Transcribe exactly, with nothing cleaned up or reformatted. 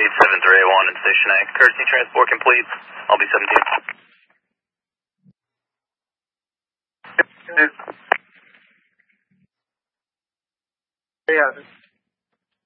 eight seven three one in Station A. Courtesy transport complete. I'll be seventeen. Yeah.